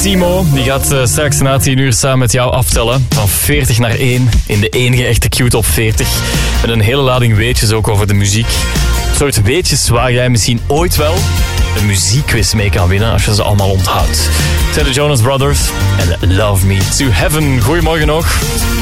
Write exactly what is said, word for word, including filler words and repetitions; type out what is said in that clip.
Timo. Die gaat uh, straks na tien uur samen met jou aftellen. Van veertig naar één in de enige echte Q-top veertig. Met een hele lading weetjes ook over de muziek. Een soort weetjes waar jij misschien ooit wel een muziekquiz mee kan winnen als je ze allemaal onthoudt. Het zijn de Jonas Brothers en Love Me to Heaven. Goedemorgen nog.